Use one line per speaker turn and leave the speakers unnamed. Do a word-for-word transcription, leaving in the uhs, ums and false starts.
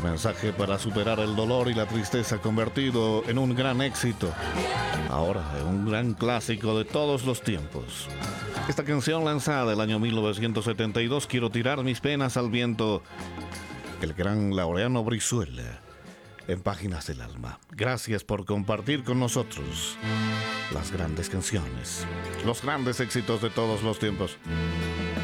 mensaje para superar el dolor y la tristeza convertido en un gran éxito. Ahora en un gran clásico de todos los tiempos. Esta canción lanzada el año mil novecientos setenta y dos, Quiero tirar mis penas al viento. El gran Laureano Brizuela, en Páginas del Alma. Gracias por compartir con nosotros las grandes canciones, los grandes éxitos de todos los tiempos.